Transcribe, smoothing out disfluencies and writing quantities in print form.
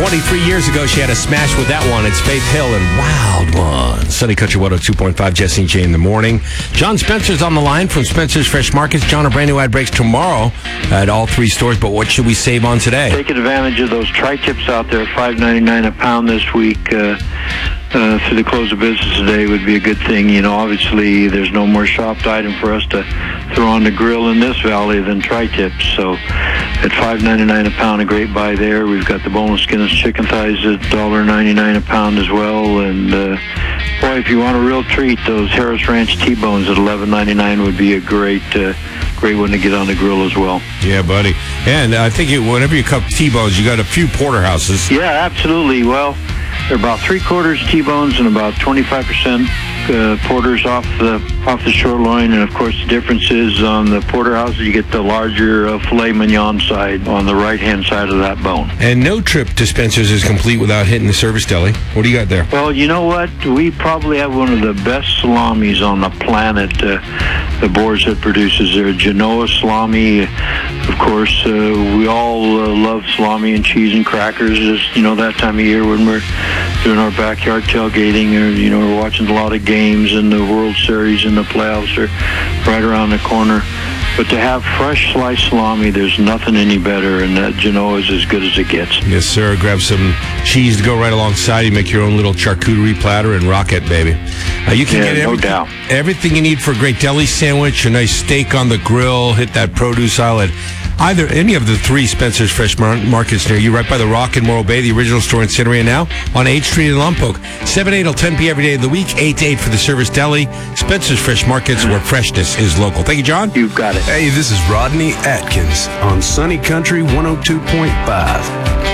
23 years ago, she had a smash with that one. It's Faith Hill and Wild One. Sunny Country 102.5, Jesse and Jay in the morning. John Spencer's on the line from Spencer's Fresh Markets. John, a brand new ad breaks tomorrow at all three stores, but what should we save on today? Taking advantage of those tri-tips out there, $5.99 a pound this week. Through the close of business today would be a good thing. You know, obviously there's no more shopped item for us to throw on the grill in this valley than tri-tips. So at $5.99 a pound, a great buy there. We've got the boneless skinless chicken thighs at $1.99 a pound as well. And boy, if you want a real treat, those Harris Ranch T-bones at $11.99 would be a great one to get on the grill as well. Yeah, buddy. And I think whenever you cook T-bones, you got a few porterhouses. Yeah, absolutely. Well, they're about 3/4 T-bones and about 25% porters off the short loin, and of course the difference is on the porterhouse you get the larger filet mignon side on the right hand side of that bone. And no trip to Spencer's is complete without hitting the service deli. What do you got there? Well, you know what? We probably have one of the best salamis on the planet. The Boar's Head produces their Genoa salami. Of course, we all love salami and cheese and crackers. Just, you know, that time of year when we're doing our backyard tailgating, or you know, we're watching a lot of games, and the World Series and the playoffs are right around the corner. But to have fresh sliced salami, there's nothing any better, and that Genoa is as good as it gets. Yes, sir. Grab some cheese to go right alongside. You make your own little charcuterie platter and rock it, baby. You can get everything you need for a great deli sandwich, a nice steak on the grill, hit that produce aisle at any of the three Spencer's Fresh Markets near you, right by the Rock in Morro Bay, the original store in Century, now on 8th Street in Lompoc. 7 to 8 till 10 p.m. every day of the week, 8 to 8 for the service deli. Spencer's Fresh Markets, where freshness is local. Thank you, John. You've got it. Hey, this is Rodney Atkins on Sunny Country 102.5.